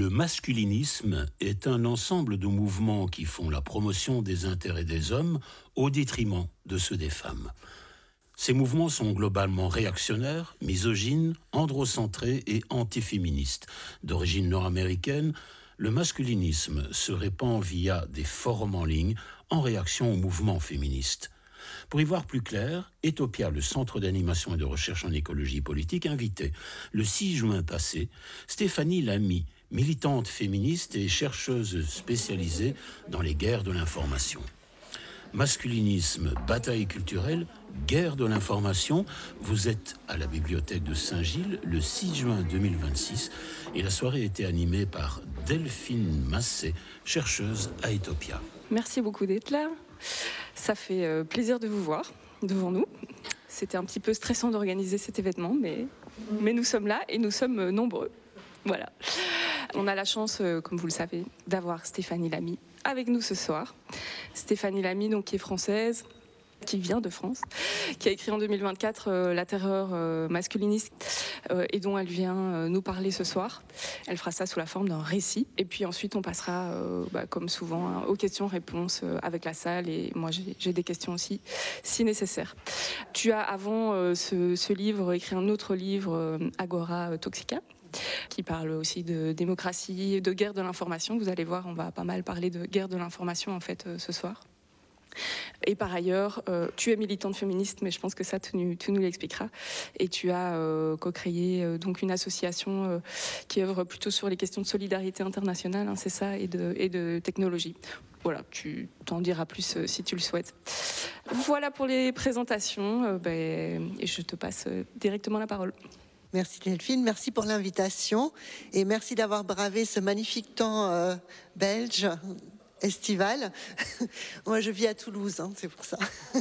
Le masculinisme est un ensemble de mouvements qui font la promotion des intérêts des hommes au détriment de ceux des femmes. Ces mouvements sont globalement réactionnaires, misogynes, androcentrés et antiféministes. D'origine nord-américaine, le masculinisme se répand via des forums en ligne en réaction au mouvement féministe. Pour y voir plus clair, Etopia, le centre d'animation et de recherche en écologie politique, invitait le 6 juin passé Stéphanie Lamy, militante féministe et chercheuse spécialisée dans les guerres de l'information. Masculinisme, bataille culturelle, guerre de l'information. Vous êtes à la bibliothèque de Saint-Gilles le 6 juin 2026 et la soirée a été animée par Delphine Massé, chercheuse à Etopia. Merci beaucoup d'être là. Ça fait plaisir de vous voir devant nous. C'était un petit peu stressant d'organiser cet événement, mais nous sommes là et nous sommes nombreux. Voilà. On a la chance, comme vous le savez, d'avoir Stéphanie Lamy avec nous ce soir. Stéphanie Lamy, donc, qui est française, qui vient de France, qui a écrit en 2024 La terreur masculiniste et dont elle vient nous parler ce soir. Elle fera ça sous la forme d'un récit. Et puis ensuite, on passera, comme souvent, aux questions-réponses avec la salle. Et moi, j'ai des questions aussi, si nécessaire. Tu as, avant ce livre, écrit un autre livre, Agora Toxica, qui parle aussi de démocratie, de guerre de l'information. Vous allez voir, on va pas mal parler de guerre de l'information, en fait, ce soir. Et par ailleurs, tu es militante féministe, mais je pense que ça, tu nous l'expliqueras. Et tu as co-créé donc une association qui œuvre plutôt sur les questions de solidarité internationale, hein, c'est ça, et de technologie. Voilà, tu t'en diras plus si tu le souhaites. Voilà pour les présentations, et je te passe directement la parole. Merci Delphine, merci pour l'invitation et merci d'avoir bravé ce magnifique temps belge estival. Moi, je vis à Toulouse, hein, c'est pour ça.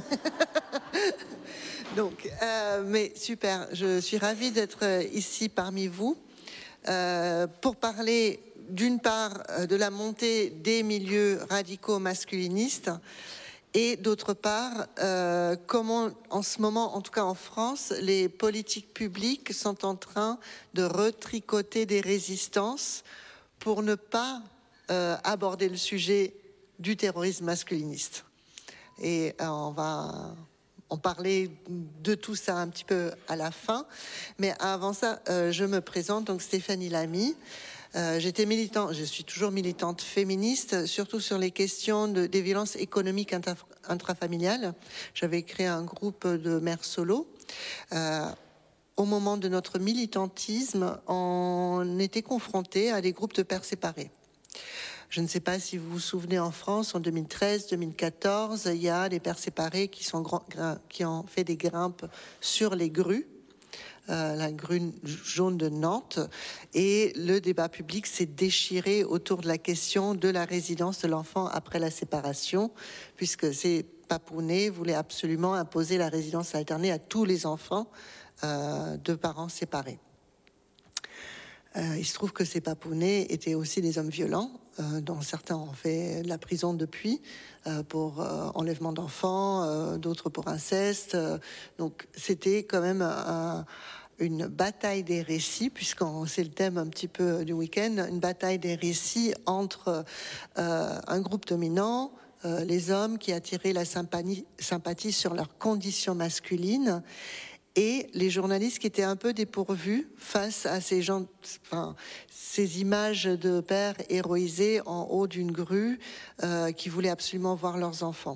Donc, mais super, je suis ravie d'être ici parmi vous pour parler d'une part de la montée des milieux radicaux masculinistes et d'autre part, comment en ce moment, en tout cas en France, les politiques publiques sont en train de retricoter des résistances pour ne pas aborder le sujet du terrorisme masculiniste. Et on va en parler de tout ça un petit peu à la fin. Mais avant ça, je me présente, donc Stéphanie Lamy. Je suis toujours militante féministe, surtout sur les questions des violences économiques intrafamiliales. J'avais créé un groupe de mères solo. Au moment de notre militantisme, on était confrontés à des groupes de pères séparés. Je ne sais pas si vous vous souvenez, en France, en 2013-2014, il y a des pères séparés qui ont fait des grimpes sur les grues. La grue jaune de Nantes, et le débat public s'est déchiré autour de la question de la résidence de l'enfant après la séparation, puisque ces Papounais voulaient absolument imposer la résidence alternée à tous les enfants de parents séparés. Il se trouve que ces Papounais étaient aussi des hommes violents, dont certains ont fait de la prison depuis pour enlèvement d'enfants, d'autres pour inceste. Donc c'était quand même une bataille des récits, puisqu'on c'est le thème un petit peu du week-end, une bataille des récits entre un groupe dominant, les hommes qui attiraient la sympathie sur leurs conditions masculines, et les journalistes qui étaient un peu dépourvus face à ces gens, ces images de pères héroïsés en haut d'une grue qui voulaient absolument voir leurs enfants.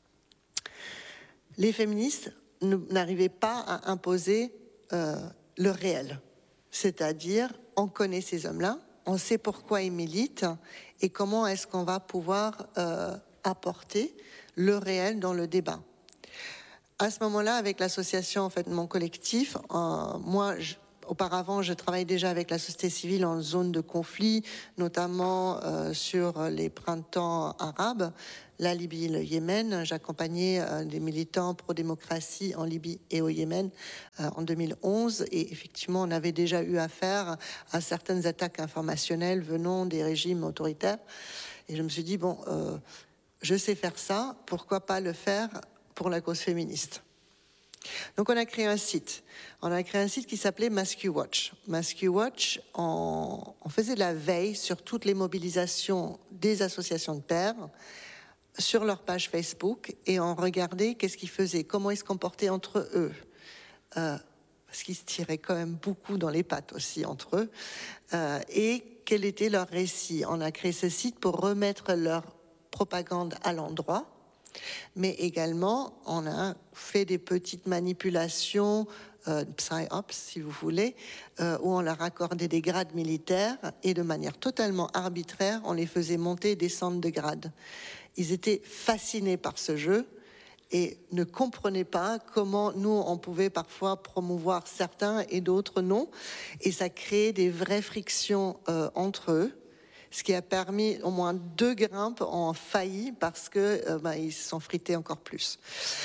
Les féministes n'arrivaient pas à imposer le réel, c'est-à-dire on connaît ces hommes-là, on sait pourquoi ils militent et comment est-ce qu'on va pouvoir apporter le réel dans le débat. À ce moment-là, avec l'association, en fait, mon collectif, auparavant, je travaillais déjà avec la société civile en zone de conflit, notamment sur les printemps arabes, la Libye et le Yémen. J'accompagnais des militants pro-démocratie en Libye et au Yémen en 2011. Et effectivement, on avait déjà eu affaire à certaines attaques informationnelles venant des régimes autoritaires. Et je me suis dit, bon, je sais faire ça, pourquoi pas le faire pour la cause féministe. Donc on a créé un site. On a créé un site qui s'appelait MascuWatch. MascuWatch, on faisait de la veille sur toutes les mobilisations des associations de pères sur leur page Facebook et on regardait qu'est-ce qu'ils faisaient, comment ils se comportaient entre eux. Parce qu'ils se tiraient quand même beaucoup dans les pattes aussi entre eux. Et quel était leur récit. On a créé ce site pour remettre leur propagande à l'endroit. Mais également, on a fait des petites manipulations, psy-ops si vous voulez, où on leur accordait des grades militaires et de manière totalement arbitraire, on les faisait monter et descendre de grade. Ils étaient fascinés par ce jeu et ne comprenaient pas comment nous, on pouvait parfois promouvoir certains et d'autres non. Et ça créait des vraies frictions entre eux. Ce qui a permis, au moins 2 grimpes ont failli parce que ils se sont frités encore plus.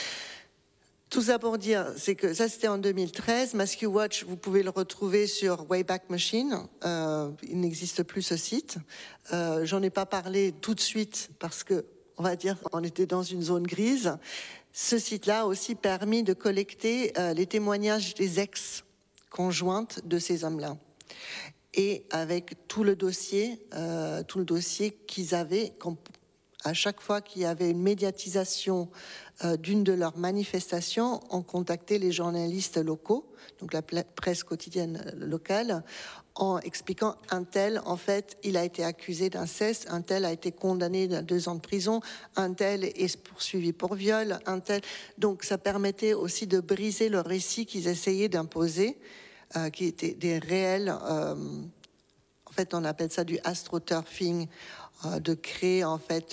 Tout ça pour dire, c'est que ça c'était en 2013. MascuWatch, vous pouvez le retrouver sur Wayback Machine. Il n'existe plus ce site. J'en ai pas parlé tout de suite parce que, on va dire, on était dans une zone grise. Ce site-là a aussi permis de collecter les témoignages des ex-conjointes de ces hommes-là. Et avec tout le dossier qu'ils avaient, à chaque fois qu'il y avait une médiatisation d'une de leurs manifestations, on contactait les journalistes locaux, donc la presse quotidienne locale, en expliquant un tel, en fait, il a été accusé d'inceste, un tel a été condamné à 2 ans de prison, un tel est poursuivi pour viol, un tel. Donc ça permettait aussi de briser le récit qu'ils essayaient d'imposer. Qui étaient des réels, en fait on appelle ça du astroturfing, de créer en fait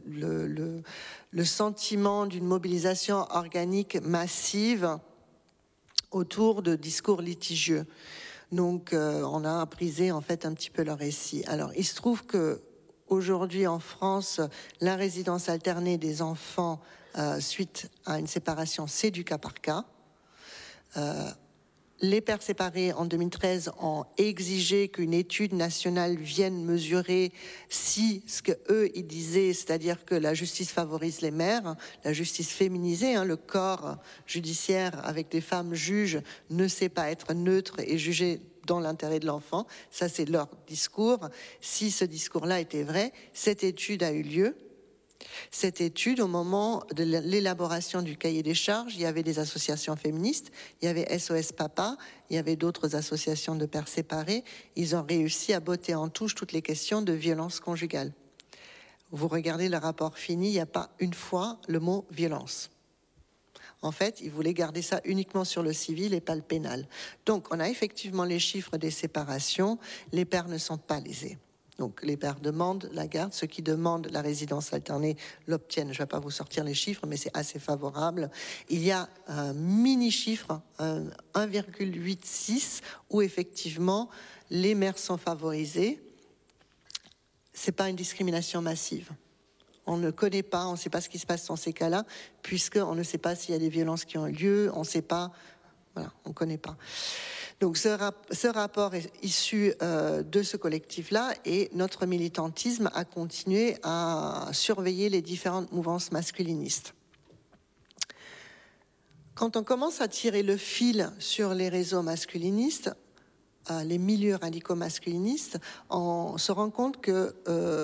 le sentiment d'une mobilisation organique massive autour de discours litigieux. Donc on a brisé en fait un petit peu leur récit. Alors il se trouve que aujourd'hui en France, la résidence alternée des enfants suite à une séparation, c'est du cas par cas. Les pères séparés en 2013 ont exigé qu'une étude nationale vienne mesurer si ce que eux ils disaient, c'est-à-dire que la justice favorise les mères, la justice féminisée, le corps judiciaire avec des femmes juges ne sait pas être neutre et juger dans l'intérêt de l'enfant. Ça c'est leur discours. Si ce discours-là était vrai, cette étude a eu lieu. Cette étude, au moment de l'élaboration du cahier des charges, il y avait des associations féministes, il y avait SOS Papa, il y avait d'autres associations de pères séparés. Ils ont réussi à botter en touche toutes les questions de violence conjugale. Vous regardez le rapport fini, il n'y a pas une fois le mot violence. En fait, ils voulaient garder ça uniquement sur le civil et pas le pénal. Donc, on a effectivement les chiffres des séparations. Les pères ne sont pas lésés. Donc les pères demandent la garde, ceux qui demandent la résidence alternée l'obtiennent. Je ne vais pas vous sortir les chiffres, mais c'est assez favorable. Il y a un mini-chiffre, 1,86, où effectivement les mères sont favorisées. Ce n'est pas une discrimination massive. On ne connaît pas, on ne sait pas ce qui se passe dans ces cas-là, puisqu'on ne sait pas s'il y a des violences qui ont eu lieu, on ne sait pas, voilà, on ne connaît pas. Donc ce rapport est issu de ce collectif-là et notre militantisme a continué à surveiller les différentes mouvances masculinistes. Quand on commence à tirer le fil sur les réseaux masculinistes, les milieux radicaux masculinistes, on se rend compte que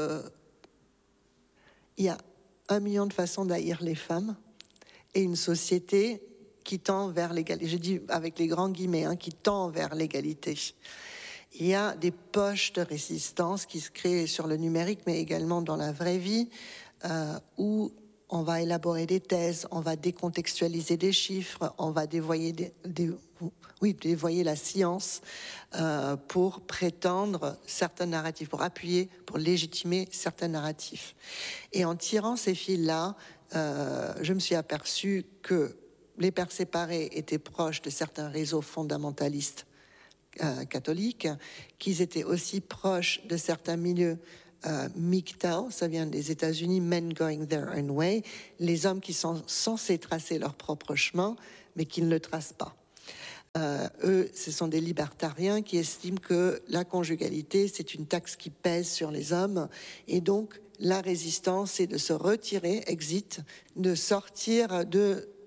il y a 1 million de façons d'haïr les femmes et une société qui tend vers l'égalité, je dis avec les grands guillemets, qui tend vers l'égalité. Il y a des poches de résistance qui se créent sur le numérique, mais également dans la vraie vie, où on va élaborer des thèses, on va décontextualiser des chiffres, on va dévoyer, dévoyer la science pour prétendre certains narratifs, pour appuyer, pour légitimer certains narratifs. Et en tirant ces fils-là, je me suis aperçue que les pères séparés étaient proches de certains réseaux fondamentalistes catholiques, qu'ils étaient aussi proches de certains milieux MGTOW, ça vient des États-Unis, Men Going Their Own Way, les hommes qui sont censés tracer leur propre chemin, mais qui ne le tracent pas. Eux, ce sont des libertariens qui estiment que la conjugalité, c'est une taxe qui pèse sur les hommes, et donc la résistance, c'est de se retirer, exit, de sortir de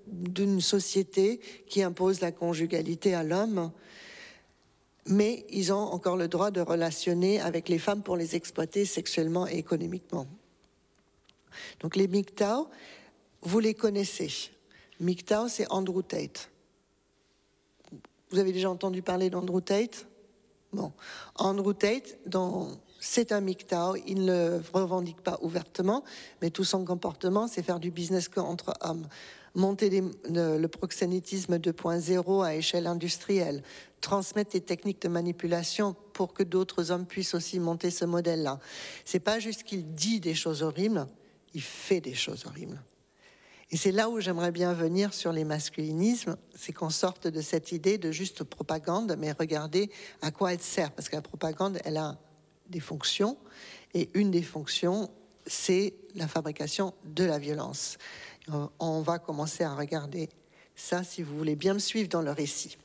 d'une société qui impose la conjugalité à l'homme, mais ils ont encore le droit de relationner avec les femmes pour les exploiter sexuellement et économiquement. Donc les MGTOW, vous les connaissez. MGTOW, c'est Andrew Tate. Vous avez déjà entendu parler d'Andrew Tate? Bon, Andrew Tate, c'est un MGTOW, il ne le revendique pas ouvertement, mais tout son comportement, c'est faire du business qu'entre hommes. Monter le proxénétisme 2.0 à échelle industrielle, transmettre des techniques de manipulation pour que d'autres hommes puissent aussi monter ce modèle-là. C'est pas juste qu'il dit des choses horribles, il fait des choses horribles. Et c'est là où j'aimerais bien venir sur les masculinismes, c'est qu'on sorte de cette idée de juste propagande, mais regardez à quoi elle sert, parce que la propagande, elle a des fonctions, et une des fonctions, c'est la fabrication de la violence. On va commencer à regarder ça, si vous voulez bien me suivre dans le récit.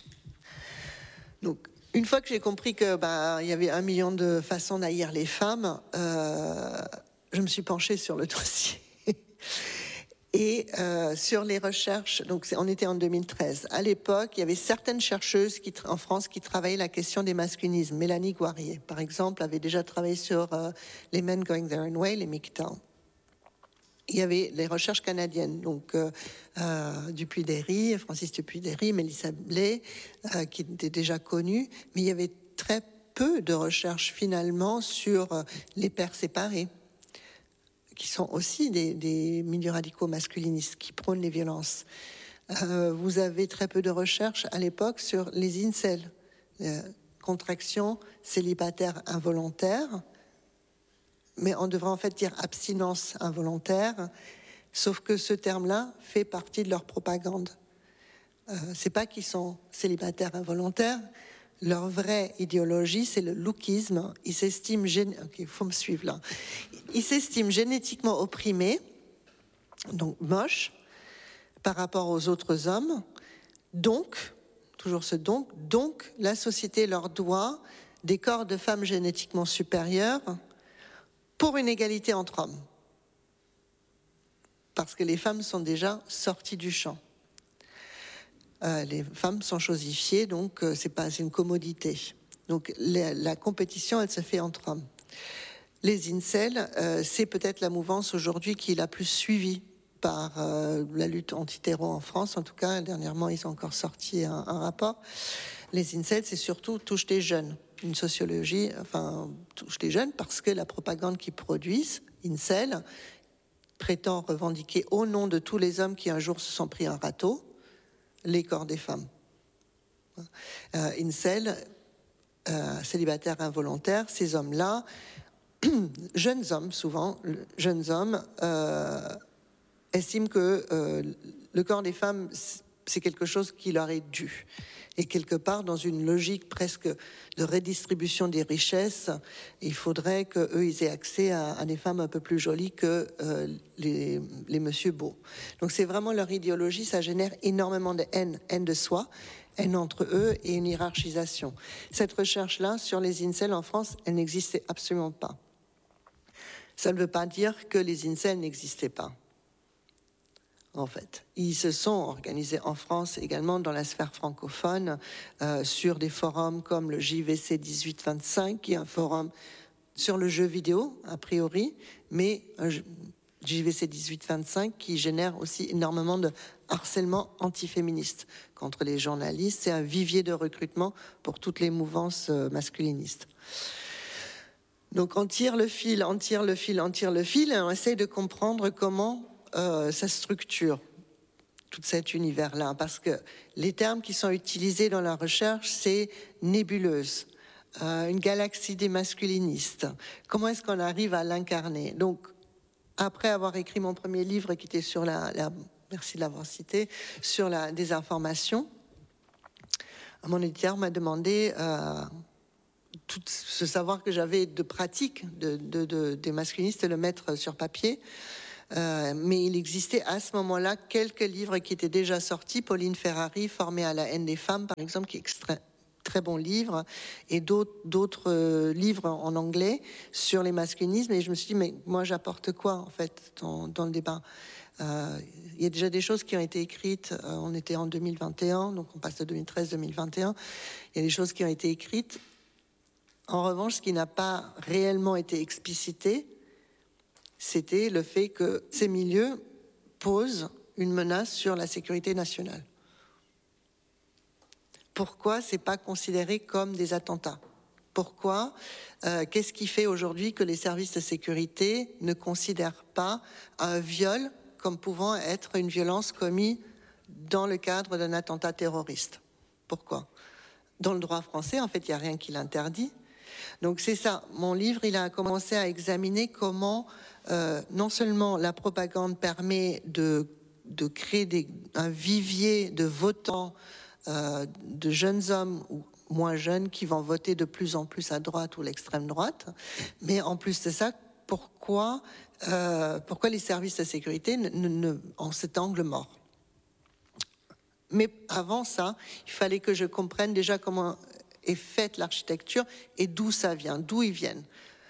Donc, une fois que j'ai compris que y avait 1 million de façons d'haïr les femmes, je me suis penchée sur le dossier. Et sur les recherches, donc on était en 2013. À l'époque, il y avait certaines chercheuses en France qui travaillaient la question des masculinismes. Mélanie Guarier, par exemple, avait déjà travaillé sur les Men Going Their Own Way, les MGTOW. Il y avait les recherches canadiennes, donc Dupuy-Derry, Francis Dupuy-Derry, Mélissa Blais, qui étaient déjà connues, mais il y avait très peu de recherches finalement sur les pères séparés, qui sont aussi des milieux radicaux masculinistes qui prônent les violences. Vous avez très peu de recherches à l'époque sur les incels, contraction célibataire involontaire, mais on devrait en fait dire abstinence involontaire, sauf que ce terme-là fait partie de leur propagande. C'est pas qu'ils sont célibataires involontaires, leur vraie idéologie, c'est le lookisme. Ils s'estiment faut me suivre là. Ils s'estiment génétiquement opprimés, donc moches, par rapport aux autres hommes. Donc, toujours ce donc la société leur doit des corps de femmes génétiquement supérieurs pour une égalité entre hommes. Parce que les femmes sont déjà sorties du champ. Les femmes sont chosifiées, donc c'est une commodité. Donc la compétition, elle se fait entre hommes. Les incels, c'est peut-être la mouvance aujourd'hui qui est la plus suivie par la lutte anti-terreau en France. En tout cas, dernièrement, ils ont encore sorti un rapport. Les incels, c'est surtout touche les jeunes. Une sociologie, touche les jeunes parce que la propagande qu'ils produisent, incel, prétend revendiquer au nom de tous les hommes qui un jour se sont pris un râteau, les corps des femmes. Incel, célibataire involontaire, ces hommes-là, jeunes hommes souvent, estiment que le corps des femmes, c'est quelque chose qui leur est dû. Et quelque part, dans une logique presque de redistribution des richesses, il faudrait qu'eux, ils aient accès à des femmes un peu plus jolies que les monsieur beaux. Donc c'est vraiment leur idéologie, ça génère énormément de haine de soi, haine entre eux et une hiérarchisation. Cette recherche-là sur les incels en France, elle n'existait absolument pas. Ça ne veut pas dire que les incels n'existaient pas. En fait, ils se sont organisés en France également dans la sphère francophone sur des forums comme le JVC 1825, qui est un forum sur le jeu vidéo a priori, mais un JVC 1825 qui génère aussi énormément de harcèlement antiféministe contre les journalistes. C'est un vivier de recrutement pour toutes les mouvances masculinistes. Donc on tire le fil, et on essaye de comprendre comment ça structure tout cet univers-là, parce que les termes qui sont utilisés dans la recherche, c'est nébuleuse, une galaxie des masculinistes. Comment est-ce qu'on arrive à l'incarner? Donc, après avoir écrit mon premier livre qui était sur merci de l'avoir cité, sur la désinformation, mon éditeur m'a demandé tout ce savoir que j'avais de pratique des masculinistes, le mettre sur papier. Mais il existait à ce moment-là quelques livres qui étaient déjà sortis. Pauline Ferrari, Formée à la haine des femmes, par exemple, qui est très bons livres et d'autres livres en anglais sur les masculinismes. Et je me suis dit, mais moi, j'apporte quoi, en fait, dans le débat? Il y a déjà des choses qui ont été écrites. On était en 2021, donc on passe de 2013-2021. Il y a des choses qui ont été écrites. En revanche, ce qui n'a pas réellement été explicité, c'était le fait que ces milieux posent une menace sur la sécurité nationale. Pourquoi c'est pas considéré comme des attentats? Pourquoi? Qu'est-ce qui fait aujourd'hui que les services de sécurité ne considèrent pas un viol comme pouvant être une violence commise dans le cadre d'un attentat terroriste? Pourquoi? Dans le droit français, en fait, il n'y a rien qui l'interdit. Donc c'est ça, mon livre, il a commencé à examiner comment non seulement la propagande permet de créer un vivier de votants, de jeunes hommes ou moins jeunes qui vont voter de plus en plus à droite ou l'extrême droite, mais en plus de ça, pourquoi les services de sécurité en cet angle mort? Mais avant ça, il fallait que je comprenne déjà comment est faite l'architecture et d'où ça vient, d'où ils viennent.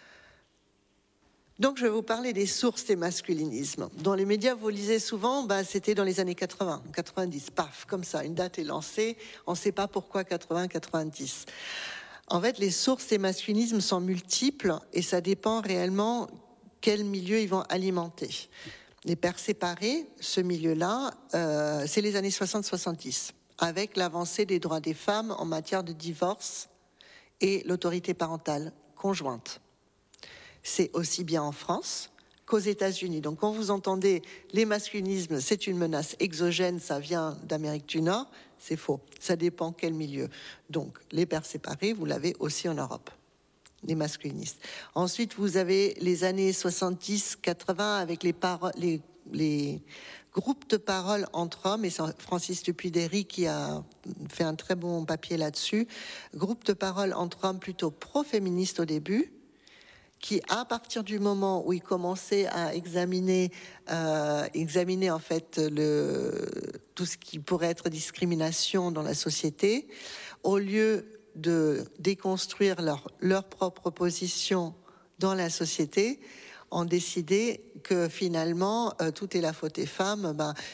Donc je vais vous parler des sources des masculinismes. Dans les médias, vous lisez souvent, c'était dans les années 80, 90, paf, comme ça, une date est lancée, on ne sait pas pourquoi 80, 90. En fait, les sources des masculinismes sont multiples et ça dépend réellement quel milieu ils vont alimenter. Les pères séparés, ce milieu-là, c'est les années 60-70. Avec l'avancée des droits des femmes en matière de divorce et l'autorité parentale conjointe. C'est aussi bien en France qu'aux États-Unis. Donc quand vous entendez les masculinismes, c'est une menace exogène, ça vient d'Amérique du Nord, c'est faux. Ça dépend quel milieu. Donc les pères séparés, vous l'avez aussi en Europe, les masculinistes. Ensuite, vous avez les années 70-80 avec les groupes de parole entre hommes, et c'est Francis Dupuy-Derry qui a fait un très bon papier là-dessus, groupe de parole entre hommes plutôt pro-féministes au début, qui, à partir du moment où il commençait à examiner en fait tout ce qui pourrait être discrimination dans la société, au lieu de déconstruire leur propre position dans la société, ont décidé que finalement tout est la faute des femmes,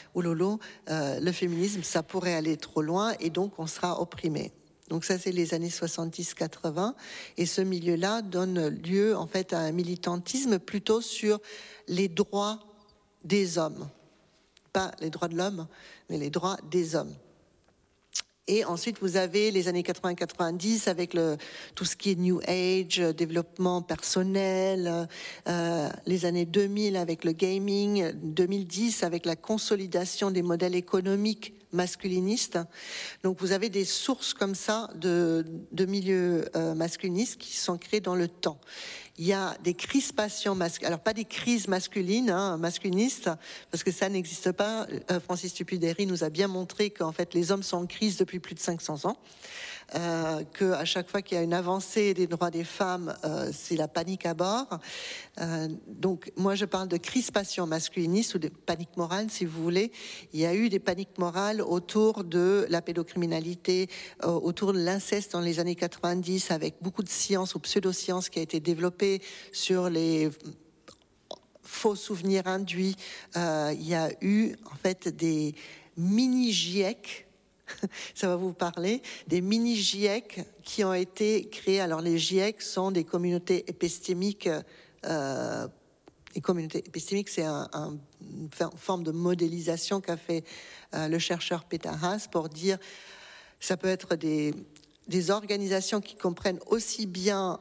le féminisme ça pourrait aller trop loin et donc on sera opprimé. Donc ça c'est les années 70-80 et ce milieu-là donne lieu en fait à un militantisme plutôt sur les droits des hommes, pas les droits de l'homme, mais les droits des hommes. Et ensuite, vous avez les années 80-90 avec tout ce qui est New Age, développement personnel, les années 2000 avec le gaming, 2010 avec la consolidation des modèles économiques masculinistes. Donc vous avez des sources comme ça de milieux masculinistes qui sont créés dans le temps. Il y a des crispations masculines, alors pas des crises masculines, masculinistes, parce que ça n'existe pas. Francis Dupuy-Derry nous a bien montré qu'en fait les hommes sont en crise depuis plus de 500 ans, qu'à chaque fois qu'il y a une avancée des droits des femmes, c'est la panique à bord. Donc moi je parle de crispation masculiniste ou de panique morale si vous voulez. Il y a eu des paniques morales autour de la pédocriminalité, autour de l'inceste dans les années 90 avec beaucoup de science ou pseudo-science qui a été développée sur les faux souvenirs induits. Il y a eu en fait des mini-GIEC, ça va vous parler, des mini-GIEC qui ont été créés. Alors les GIEC sont des communautés épistémiques. Les communautés épistémiques, c'est une forme de modélisation qu'a fait le chercheur Peter Haas pour dire ça peut être des organisations qui comprennent aussi bien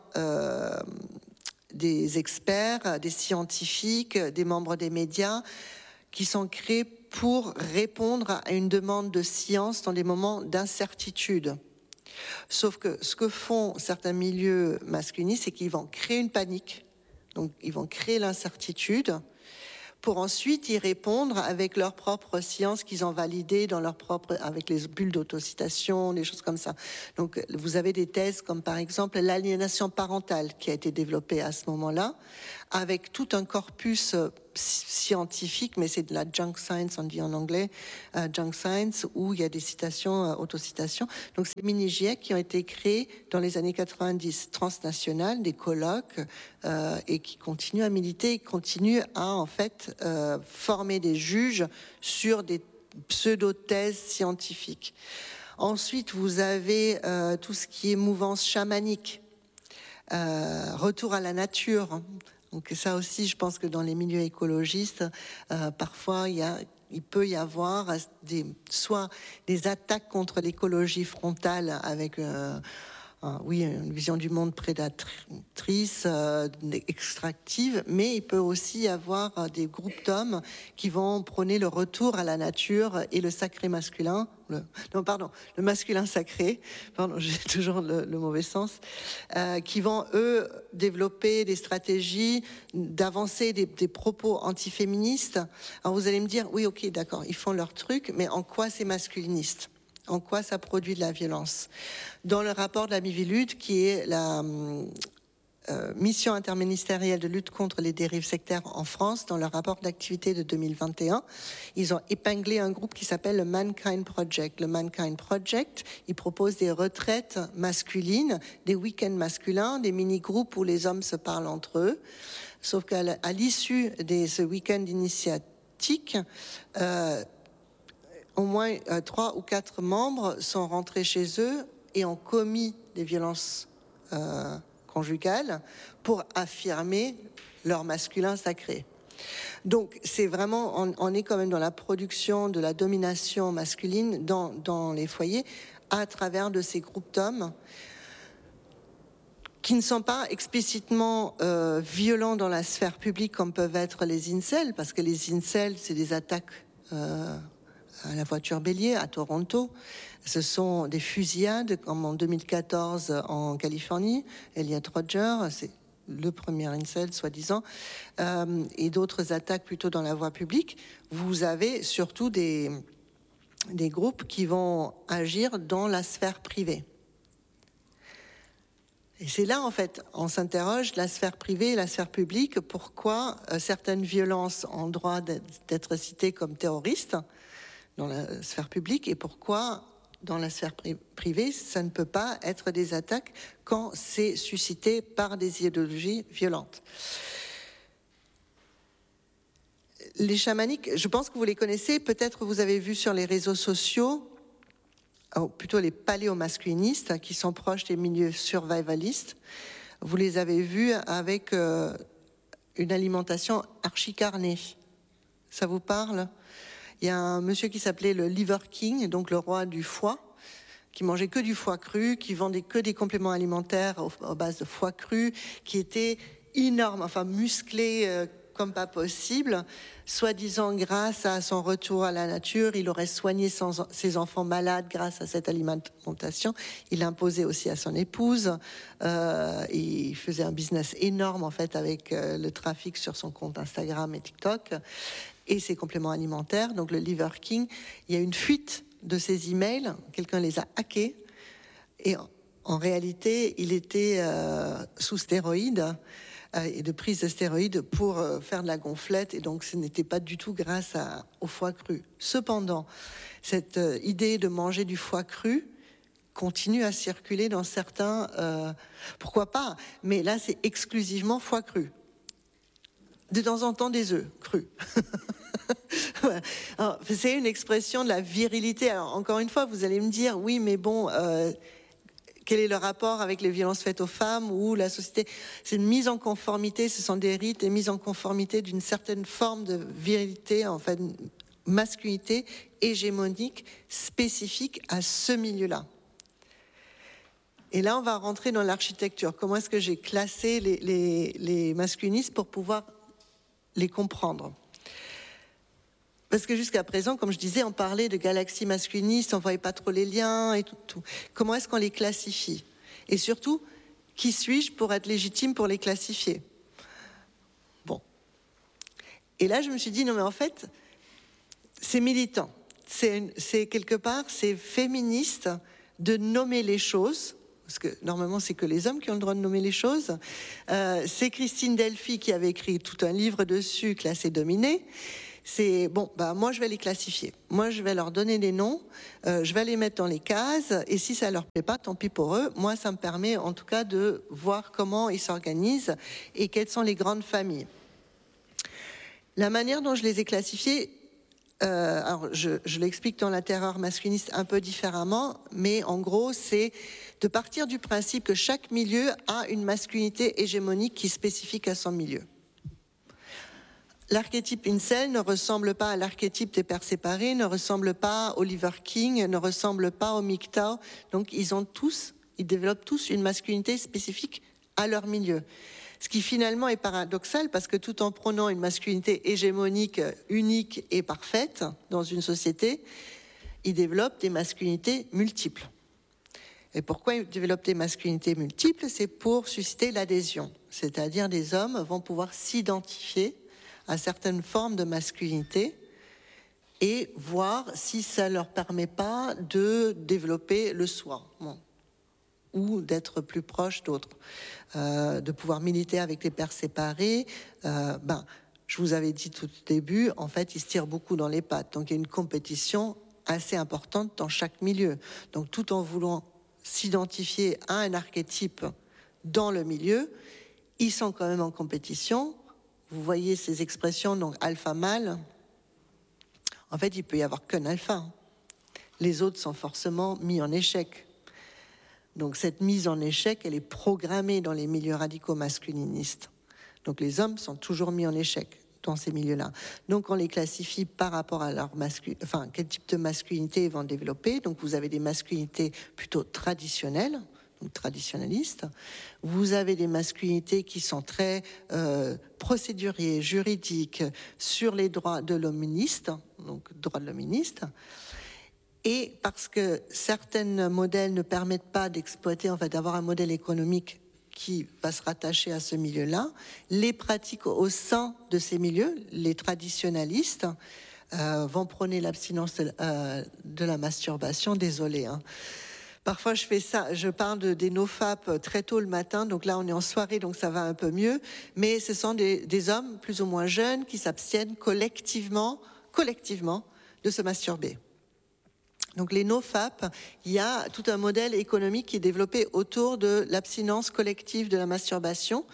des experts, des scientifiques, des membres des médias, qui sont créés pour répondre à une demande de science dans des moments d'incertitude. Sauf que ce que font certains milieux masculinistes, c'est qu'ils vont créer une panique, donc ils vont créer l'incertitude, pour ensuite y répondre avec leur propre science qu'ils ont validée dans leur propre, avec les bulles d'autocitation, des choses comme ça. Donc vous avez des thèses comme par exemple l'aliénation parentale qui a été développée à ce moment-là, avec tout un corpus scientifique, mais c'est de la junk science, on dit en anglais, junk science, où il y a des citations, autocitations. Donc c'est des mini-GIEC qui ont été créés dans les années 90, transnationales, des colloques, et qui continuent à militer, continuent à en fait former des juges sur des pseudo-thèses scientifiques. Ensuite, vous avez tout ce qui est mouvance chamanique, retour à la nature. Donc ça aussi, je pense que dans les milieux écologistes, parfois il peut y avoir soit des attaques contre l'écologie frontale avec une vision du monde prédatrice, extractive, mais il peut aussi y avoir des groupes d'hommes qui vont prôner le retour à la nature et le sacré masculin. Le masculin sacré, j'ai toujours le mauvais sens, qui vont, eux, développer des stratégies d'avancer des propos antiféministes. Alors vous allez me dire, oui, ok, d'accord, ils font leur truc, mais en quoi c'est masculiniste ? En quoi ça produit de la violence ? Dans le rapport de la Miviludes, qui est la mission interministérielle de lutte contre les dérives sectaires en France, dans leur rapport d'activité de 2021, ils ont épinglé un groupe qui s'appelle le Mankind Project. Le Mankind Project, il propose des retraites masculines, des week-ends masculins, des mini-groupes où les hommes se parlent entre eux. Sauf qu'à l'issue de ce week-end initiatique, au moins 3 ou 4 membres sont rentrés chez eux et ont commis des violences conjugales pour affirmer leur masculin sacré. Donc c'est vraiment, on est quand même dans la production de la domination masculine dans les foyers à travers de ces groupes d'hommes qui ne sont pas explicitement violents dans la sphère publique comme peuvent être les incels, parce que les incels, c'est des attaques à la voiture bélier à Toronto. Ce sont des fusillades comme en 2014 en Californie. Elliot Rodger, c'est le premier incel soi-disant, et d'autres attaques plutôt dans la voie publique. Vous avez surtout des groupes qui vont agir dans la sphère privée. Et c'est là, en fait, on s'interroge, la sphère privée et la sphère publique, pourquoi certaines violences ont droit d'être citées comme terroristes dans la sphère publique, et pourquoi dans la sphère privée, ça ne peut pas être des attaques quand c'est suscité par des idéologies violentes. Les chamaniques, je pense que vous les connaissez, peut-être vous avez vu sur les réseaux sociaux, plutôt les paléomasculinistes, qui sont proches des milieux survivalistes. Vous les avez vus avec une alimentation archi-carnée. Ça vous parle ? Il y a un monsieur qui s'appelait le Liver King, donc le roi du foie, qui mangeait que du foie cru, qui vendait que des compléments alimentaires à base de foie cru, qui était énorme, enfin musclé comme pas possible. Soi-disant, grâce à son retour à la nature, il aurait soigné ses enfants malades grâce à cette alimentation. Il l'imposait aussi à son épouse. Il faisait un business énorme en fait avec le trafic sur son compte Instagram et TikTok et ses compléments alimentaires. Donc le Liver King, il y a une fuite de ses emails, quelqu'un les a hackés, et en réalité, il était sous stéroïdes et de prise de stéroïdes pour faire de la gonflette, et donc ce n'était pas du tout grâce au foie cru. Cependant, cette idée de manger du foie cru continue à circuler dans certains... pourquoi pas ? Mais là, c'est exclusivement foie cru. De temps en temps, des œufs crus. Voilà. Alors, c'est une expression de la virilité. Alors, encore une fois, vous allez me dire, oui, mais bon... quel est le rapport avec les violences faites aux femmes ou la société ? C'est une mise en conformité, ce sont des rites et mise en conformité d'une certaine forme de virilité, en fait, masculinité hégémonique spécifique à ce milieu-là. Et là, on va rentrer dans l'architecture. Comment est-ce que j'ai classé les masculinistes pour pouvoir les comprendre ? Parce que jusqu'à présent, comme je disais, on parlait de galaxies masculinistes, on ne voyait pas trop les liens et tout. Comment est-ce qu'on les classifie ? Et surtout, qui suis-je pour être légitime pour les classifier ? Bon. Et là, je me suis dit, non mais en fait, c'est militant. C'est quelque part, c'est féministe de nommer les choses. parce que normalement c'est que les hommes qui ont le droit de nommer les choses. C'est Christine Delphi qui avait écrit tout un livre dessus, Classé dominé. C'est bon, moi je vais les classifier. Moi je vais leur donner des noms, je vais les mettre dans les cases, et si ça leur plaît pas, tant pis pour eux. Moi ça me permet en tout cas de voir comment ils s'organisent et quelles sont les grandes familles. La manière dont je les ai classifiés, alors je l'explique dans la terreur masculiniste un peu différemment, mais en gros c'est de partir du principe que chaque milieu a une masculinité hégémonique qui est spécifique à son milieu. L'archétype incel ne ressemble pas à l'archétype des pères séparés, ne ressemble pas à Oliver King, ne ressemble pas au MGTOW. Donc ils développent tous une masculinité spécifique à leur milieu. Ce qui finalement est paradoxal parce que tout en prônant une masculinité hégémonique, unique et parfaite dans une société, ils développent des masculinités multiples. Et pourquoi ils développent des masculinités multiples? C'est pour susciter l'adhésion. C'est-à-dire des hommes vont pouvoir s'identifier à certaines formes de masculinité et voir si ça ne leur permet pas de développer le soi ou d'être plus proche d'autres, de pouvoir militer avec les pères séparés. Je vous avais dit tout au début, en fait, ils se tirent beaucoup dans les pattes. Donc il y a une compétition assez importante dans chaque milieu. Donc tout en voulant s'identifier à un archétype dans le milieu, ils sont quand même en compétition. Vous voyez ces expressions, donc alpha-mâle. En fait, il peut y avoir qu'un alpha. Les autres sont forcément mis en échec. Donc cette mise en échec, elle est programmée dans les milieux radicaux masculinistes. Donc les hommes sont toujours mis en échec dans ces milieux-là. Donc on les classifie par rapport à leur quel type de masculinité ils vont développer. Donc vous avez des masculinités plutôt traditionnelles, traditionnalistes. Vous avez des masculinités qui sont très procéduriers, juridiques, sur les droits de l'hoministe, donc droits de l'hoministe. Et parce que certains modèles ne permettent pas d'exploiter, en fait, d'avoir un modèle économique qui va se rattacher à ce milieu-là, les pratiques au sein de ces milieux, les traditionnalistes, vont prôner l'abstinence de la masturbation. Désolé, hein. Parfois, je fais ça, je parle des nofap très tôt le matin, donc là, on est en soirée, donc ça va un peu mieux. Mais ce sont des hommes plus ou moins jeunes qui s'abstiennent collectivement de se masturber. Donc les nofap, il y a tout un modèle économique qui est développé autour de l'abstinence collective de la masturbation,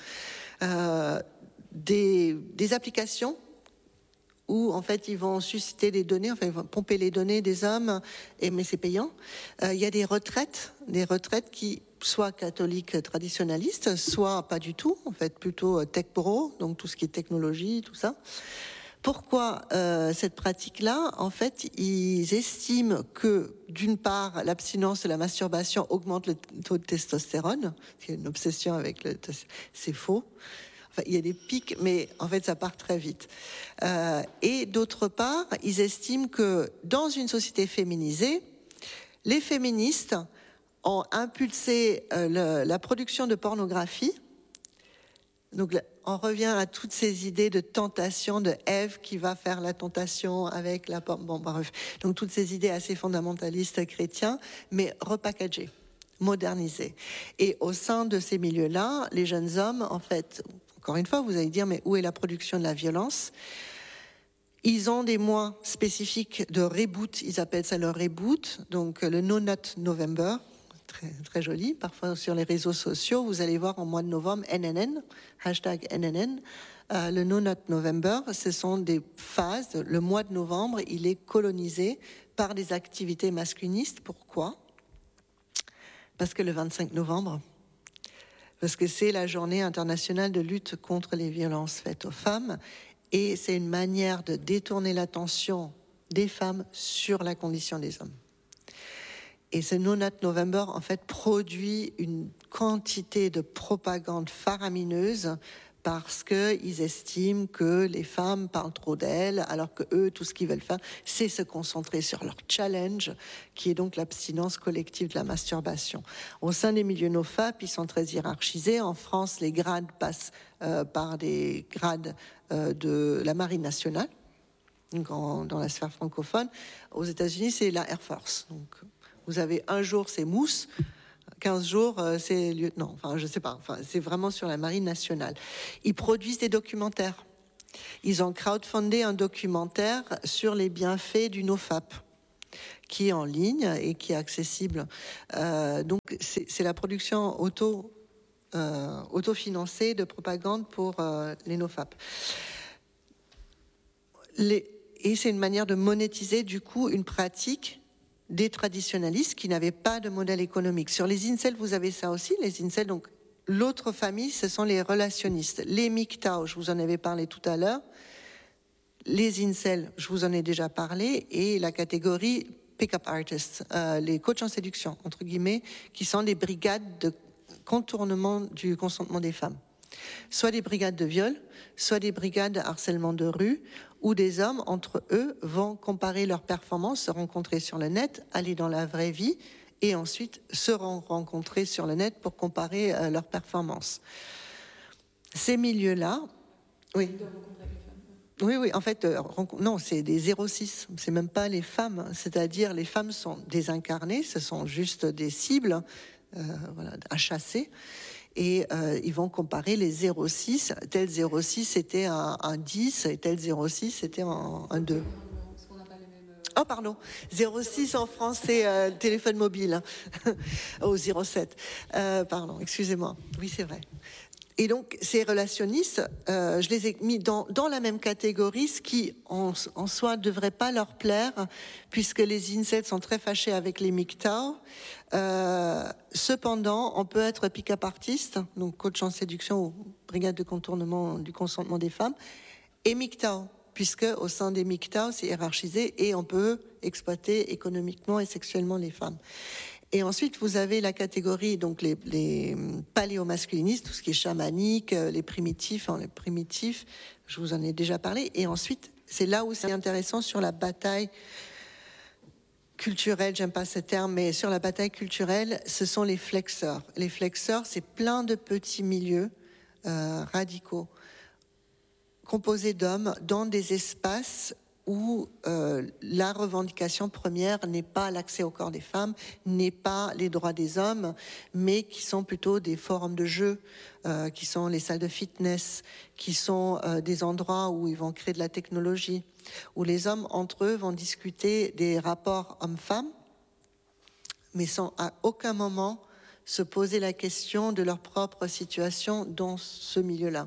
des applications où en fait ils vont susciter des données, enfin ils vont pomper les données des hommes, mais c'est payant. Il y a des retraites qui soit catholiques traditionnalistes, soit pas du tout, en fait plutôt tech-pro, donc tout ce qui est technologie, tout ça. Pourquoi cette pratique-là? En fait, ils estiment que, d'une part, l'abstinence de la masturbation augmente le taux de testostérone. Il y a une obsession avec c'est faux. Enfin, il y a des pics, mais en fait, ça part très vite. Et d'autre part, ils estiment que dans une société féminisée, les féministes ont impulsé la production de pornographie. Donc, on revient à toutes ces idées de tentation, de Ève qui va faire la tentation avec la porte. Bon, bref. Donc, toutes ces idées assez fondamentalistes chrétiens, mais repackagées, modernisées. Et au sein de ces milieux-là, les jeunes hommes, en fait, encore une fois, vous allez dire, mais où est la production de la violence? Ils ont des mois spécifiques de reboot, ils appellent ça leur reboot, donc le No Nut November. Très, très joli. Parfois sur les réseaux sociaux, vous allez voir en mois de novembre, NNN, hashtag NNN, le No Nut November, ce sont des phases. Le mois de novembre, il est colonisé par des activités masculinistes. Pourquoi? Parce que le 25 novembre, parce que c'est la journée internationale de lutte contre les violences faites aux femmes, et c'est une manière de détourner l'attention des femmes sur la condition des hommes. Et ce No Nut November, en fait, produit une quantité de propagande faramineuse parce qu'ils estiment que les femmes parlent trop d'elles, alors que eux, tout ce qu'ils veulent faire, c'est se concentrer sur leur challenge, qui est donc l'abstinence collective de la masturbation. Au sein des milieux nofap, ils sont très hiérarchisés. En France, les grades passent par des grades de la Marine nationale, donc dans la sphère francophone. Aux États-Unis, c'est la Air Force. Donc, vous avez un jour, c'est mousse. 15 jours, c'est lieutenant. Enfin, je sais pas. Enfin, c'est vraiment sur la Marine nationale. Ils produisent des documentaires. Ils ont crowdfundé un documentaire sur les bienfaits du NoFap, qui est en ligne et qui est accessible. Donc, c'est la production autofinancée de propagande pour les NoFap. Et c'est une manière de monétiser, du coup, une pratique des traditionalistes qui n'avaient pas de modèle économique. Sur les incels, vous avez ça aussi. Les incels, donc, l'autre famille, ce sont les relationnistes. Les MGTOW, je vous en avais parlé tout à l'heure. Les incels, je vous en ai déjà parlé. Et la catégorie pick-up artists, les coachs en séduction, entre guillemets, qui sont des brigades de contournement du consentement des femmes. Soit des brigades de viol, soit des brigades de harcèlement de rue, où des hommes, entre eux, vont comparer leurs performances, se rencontrer sur le net, aller dans la vraie vie, et ensuite se rencontrer sur le net pour comparer leurs performances. Ces milieux-là... Oui. Oui, en fait, non, c'est des 06, c'est même pas les femmes, c'est-à-dire les femmes sont désincarnées, ce sont juste des cibles voilà, à chasser, et ils vont comparer les 06, tel 06 c'était un 10, et tel 06 c'était un 2. Oh pardon, 06 en France c'est téléphone mobile, au 07, pardon, excusez-moi, oui c'est vrai. Et donc, ces relationnistes, je les ai mis dans la même catégorie, ce qui, en soi, ne devrait pas leur plaire, puisque les incels sont très fâchés avec les MGTOW. Cependant, on peut être pick-up artiste, donc coach en séduction ou brigade de contournement du consentement des femmes, et MGTOW, puisque au sein des MGTOW, c'est hiérarchisé et on peut exploiter économiquement et sexuellement les femmes. Et ensuite, vous avez la catégorie, donc les paléomasculinistes, tout ce qui est chamanique, les primitifs, je vous en ai déjà parlé. Et ensuite, c'est là où c'est intéressant sur la bataille culturelle, j'aime pas ce terme, mais sur la bataille culturelle, ce sont les flexeurs. Les flexeurs, c'est plein de petits milieux radicaux, composés d'hommes, dans des espaces où la revendication première n'est pas l'accès au corps des femmes, n'est pas les droits des hommes, mais qui sont plutôt des forums de jeu, qui sont les salles de fitness, qui sont des endroits où ils vont créer de la technologie, où les hommes entre eux vont discuter des rapports hommes-femmes, mais sans à aucun moment se poser la question de leur propre situation dans ce milieu-là.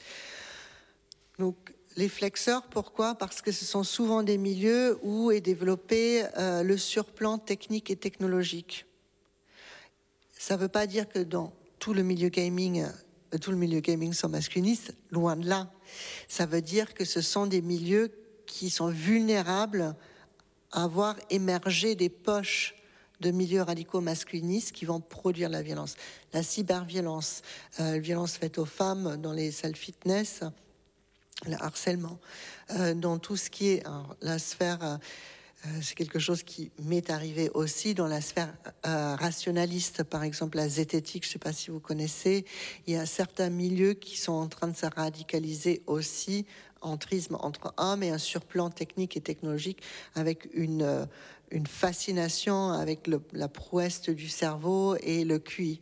Donc, les flexeurs, pourquoi ? Parce que ce sont souvent des milieux où est développé le surplan technique et technologique. Ça ne veut pas dire que dans tout le milieu gaming sont masculinistes, loin de là. Ça veut dire que ce sont des milieux qui sont vulnérables à voir émerger des poches de milieux radicaux masculinistes qui vont produire la violence. La cyberviolence, la violence faite aux femmes dans les salles fitness, le harcèlement, dans tout ce qui est la sphère, c'est quelque chose qui m'est arrivé aussi dans la sphère rationaliste, par exemple la zététique, je ne sais pas si vous connaissez, il y a certains milieux qui sont en train de se radicaliser aussi, entrisme entre hommes et un surplan technique et technologique avec une fascination avec la prouesse du cerveau et le QI.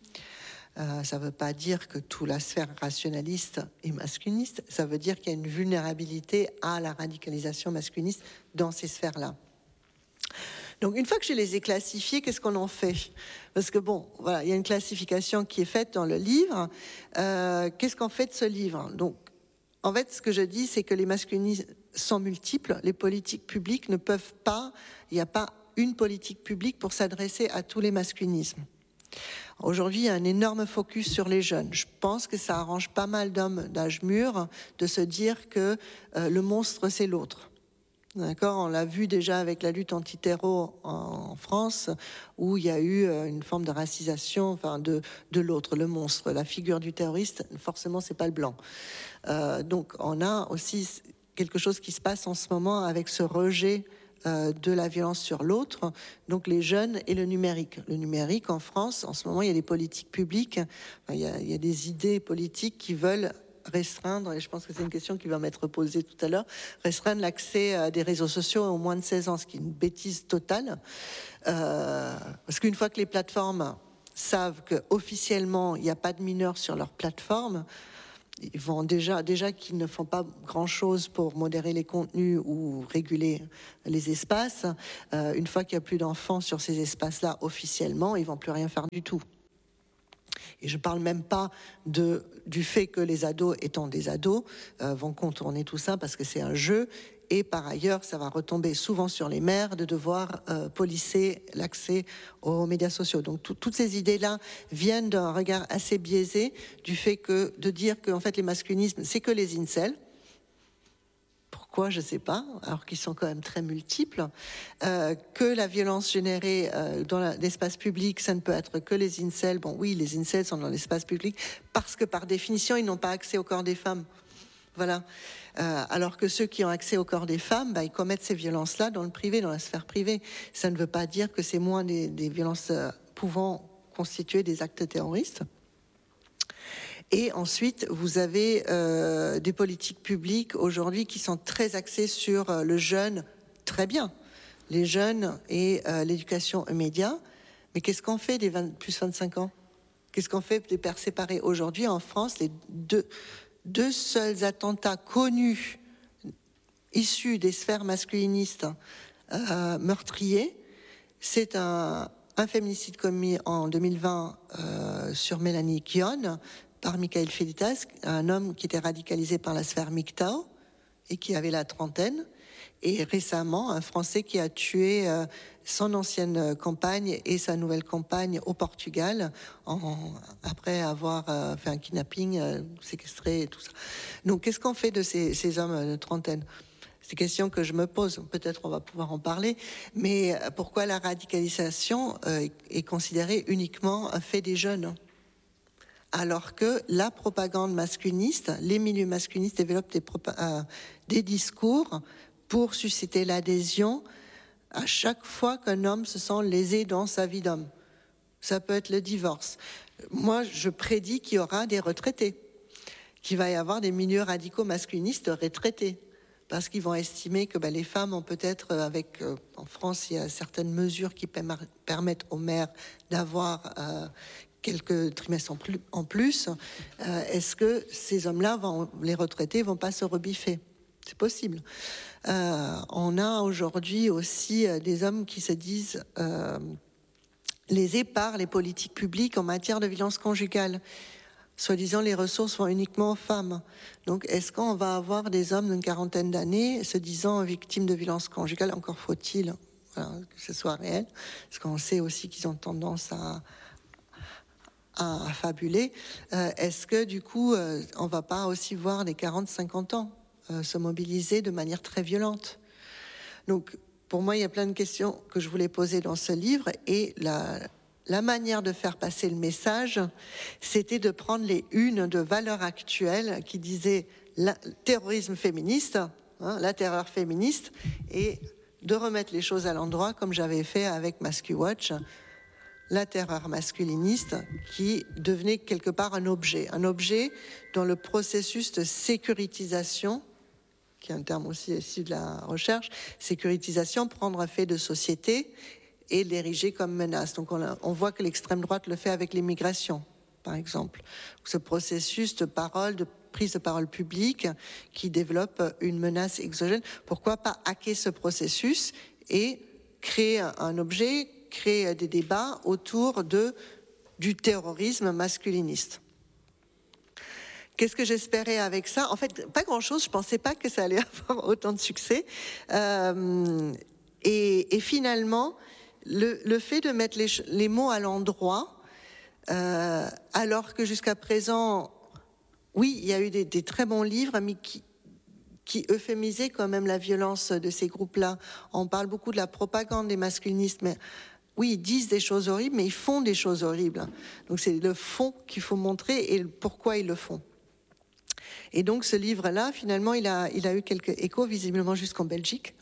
Ça ne veut pas dire que toute la sphère rationaliste est masculiniste, ça veut dire qu'il y a une vulnérabilité à la radicalisation masculiniste dans ces sphères-là. Donc une fois que je les ai classifiés, qu'est-ce qu'on en fait ? Parce que bon, voilà, il y a une classification qui est faite dans le livre. Qu'est-ce qu'on fait de ce livre ? Donc, en fait, ce que je dis, c'est que les masculinismes sont multiples. Les politiques publiques ne peuvent pas, il n'y a pas une politique publique pour s'adresser à tous les masculinismes. Aujourd'hui, il y a un énorme focus sur les jeunes. Je pense que ça arrange pas mal d'hommes d'âge mûr de se dire que le monstre, c'est l'autre. D'accord ? On l'a vu déjà avec la lutte anti-terreau en France, où il y a eu une forme de racisation, enfin de l'autre, le monstre, la figure du terroriste. Forcément, c'est pas le blanc. Donc, on a aussi quelque chose qui se passe en ce moment avec ce rejet de la violence sur l'autre, donc les jeunes et le numérique. Le numérique, en France, en ce moment, il y a des politiques publiques, il y a des idées politiques qui veulent restreindre, et je pense que c'est une question qui va m'être posée tout à l'heure, restreindre l'accès à des réseaux sociaux aux moins de 16 ans, ce qui est une bêtise totale, parce qu'une fois que les plateformes savent qu'officiellement, il n'y a pas de mineurs sur leur plateforme, ils vont déjà qu'ils ne font pas grand-chose pour modérer les contenus ou réguler les espaces. Une fois qu'il n'y a plus d'enfants sur ces espaces-là, officiellement, ils ne vont plus rien faire du tout. Et je ne parle même pas du fait que les ados, étant des ados, vont contourner tout ça parce que c'est un jeu. Et par ailleurs, ça va retomber souvent sur les mères de devoir policer l'accès aux médias sociaux. Donc toutes ces idées-là viennent d'un regard assez biaisé du fait de dire que en fait, les masculinismes, c'est que les incels. Pourquoi, je ne sais pas, alors qu'ils sont quand même très multiples, que la violence générée dans l'espace public, ça ne peut être que les incels. Bon, oui, les incels sont dans l'espace public parce que par définition, ils n'ont pas accès au corps des femmes. Voilà. Alors que ceux qui ont accès au corps des femmes, ils commettent ces violences-là dans le privé, dans la sphère privée. Ça ne veut pas dire que c'est moins des violences pouvant constituer des actes terroristes. Et ensuite, vous avez des politiques publiques aujourd'hui qui sont très axées sur le jeune, très bien, les jeunes et l'éducation aux médias. Mais qu'est-ce qu'on fait des plus 25 ans? Qu'est-ce qu'on fait des pères séparés? Aujourd'hui, en France, les deux seuls attentats connus issus des sphères masculinistes meurtriers, c'est un féminicide commis en 2020 sur Mélanie Kion par Michael Felitas, un homme qui était radicalisé par la sphère MGTOW et qui avait la trentaine, et récemment un Français qui a tué son ancienne compagne et sa nouvelle compagne au Portugal après avoir fait un kidnapping, séquestré et tout ça. Donc qu'est-ce qu'on fait de ces hommes de trentaine? C'est une question que je me pose, peut-être on va pouvoir en parler, mais pourquoi la radicalisation est considérée uniquement un fait des jeunes? Alors que la propagande masculiniste, les milieux masculinistes développent des discours pour susciter l'adhésion à chaque fois qu'un homme se sent lésé dans sa vie d'homme. Ça peut être le divorce. Moi, je prédis qu'il y aura des retraités, qu'il va y avoir des milieux radicaux masculinistes retraités, parce qu'ils vont estimer que les femmes ont peut-être, en France, il y a certaines mesures qui permettent aux mères d'avoir quelques trimestres en plus. Est-ce que ces hommes-là, les retraités, vont pas se rebiffer? C'est possible. On a aujourd'hui aussi des hommes qui se disent lésés par les politiques publiques en matière de violence conjugale. Soi-disant, les ressources vont uniquement aux femmes. Donc, est-ce qu'on va avoir des hommes d'une quarantaine d'années se disant victimes de violences conjugales? Encore faut-il que ce soit réel, parce qu'on sait aussi qu'ils ont tendance à fabuler. Est-ce que, du coup, on ne va pas aussi voir des 40-50 ans se mobiliser de manière très violente? Donc, pour moi, il y a plein de questions que je voulais poser dans ce livre, et la manière de faire passer le message, c'était de prendre les unes de Valeurs Actuelles qui disaient terrorisme féministe, la terreur féministe, et de remettre les choses à l'endroit, comme j'avais fait avec MascuWatch, la terreur masculiniste, qui devenait quelque part un objet dont le processus de sécurisation, qui est un terme aussi issu de la recherche, sécurisation, prendre un fait de société et l'ériger comme menace. Donc on voit que l'extrême droite le fait avec l'immigration, par exemple. Ce processus de prise de parole publique qui développe une menace exogène. Pourquoi pas hacker ce processus et créer un objet, créer des débats autour du terrorisme masculiniste? Qu'est-ce que j'espérais avec ça? En fait, pas grand-chose. Je ne pensais pas que ça allait avoir autant de succès. Et finalement, le fait de mettre les mots à l'endroit, alors que jusqu'à présent, oui, il y a eu des très bons livres, mais qui euphémisaient quand même la violence de ces groupes-là. On parle beaucoup de la propagande des masculinistes, mais oui, ils disent des choses horribles, mais ils font des choses horribles. Donc c'est le fond qu'il faut montrer et pourquoi ils le font. Et donc ce livre-là, finalement, il a eu quelques échos, visiblement jusqu'en Belgique.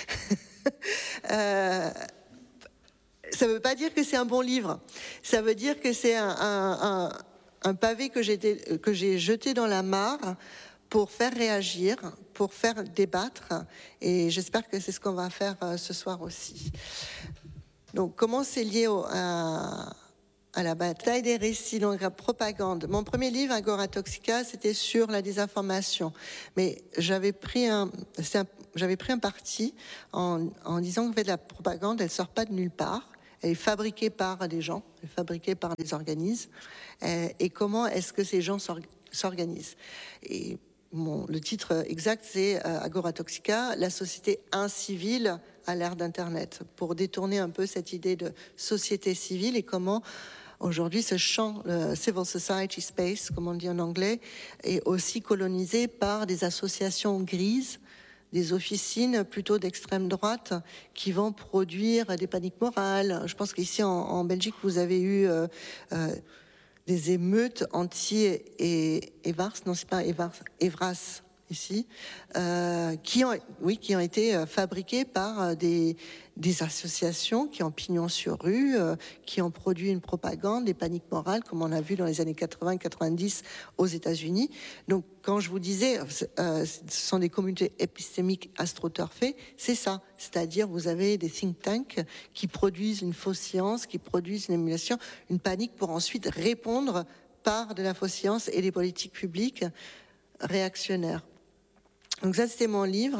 Ça ne veut pas dire que c'est un bon livre. Ça veut dire que c'est un pavé que j'ai jeté dans la mare pour faire réagir, pour faire débattre. Et j'espère que c'est ce qu'on va faire ce soir aussi. Donc, comment c'est lié à à la bataille des récits, donc la propagande. Mon premier livre, Agora Toxica, c'était sur la désinformation. Mais j'avais pris un parti en disant que la propagande, elle ne sort pas de nulle part. Elle est fabriquée par des gens, elle est fabriquée par des organismes. Et comment est-ce que ces gens s'organisent? Et le titre exact, c'est Agora Toxica, la société incivile à l'ère d'Internet, pour détourner un peu cette idée de société civile et comment aujourd'hui ce champ, le civil society space, comme on dit en anglais, est aussi colonisé par des associations grises, des officines plutôt d'extrême droite qui vont produire des paniques morales. Je pense qu'ici en Belgique, vous avez eu des émeutes anti-Evars, non c'est pas Evras ici, qui ont été fabriquées par des associations qui ont pignon sur rue, qui ont produit une propagande, des paniques morales, comme on a vu dans les années 80-90 aux États-Unis. Donc, quand je vous disais, ce sont des communautés épistémiques astroturfées, c'est ça. C'est-à-dire, vous avez des think tanks qui produisent une fausse science, qui produisent une émulation, une panique pour ensuite répondre par de la fausse science et des politiques publiques réactionnaires. Donc ça, c'était mon livre.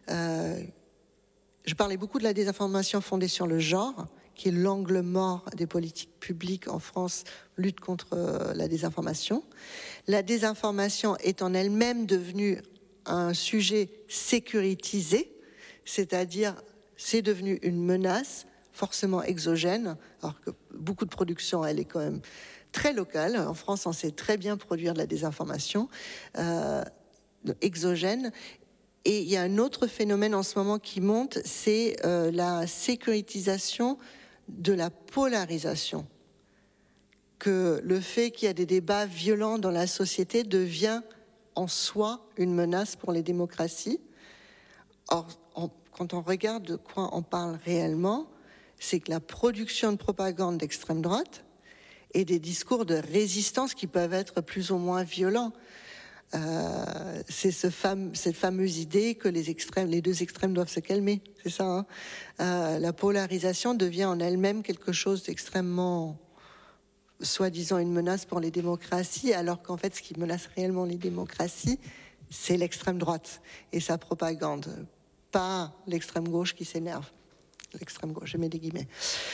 Je parlais beaucoup de la désinformation fondée sur le genre, qui est l'angle mort des politiques publiques en France, lutte contre la désinformation. La désinformation est en elle-même devenue un sujet sécurisé, c'est-à-dire c'est devenu une menace forcément exogène, alors que beaucoup de production, elle est quand même très locale. En France, on sait très bien produire de la désinformation exogène. Et il y a un autre phénomène en ce moment qui monte, c'est la sécurisation de la polarisation. Que le fait qu'il y a des débats violents dans la société devient en soi une menace pour les démocraties. Or, quand on regarde de quoi on parle réellement, c'est que la production de propagande d'extrême droite et des discours de résistance qui peuvent être plus ou moins violents. C'est cette fameuse idée que les deux extrêmes doivent se calmer, c'est ça. Hein, la polarisation devient en elle-même quelque chose d'extrêmement, soi-disant, une menace pour les démocraties, alors qu'en fait, ce qui menace réellement les démocraties, c'est l'extrême droite et sa propagande, pas l'extrême gauche qui s'énerve. L'extrême gauche, je mets des guillemets.